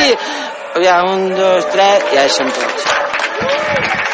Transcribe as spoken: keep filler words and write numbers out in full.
Aviam, un, dos, tres, ja hi som tots.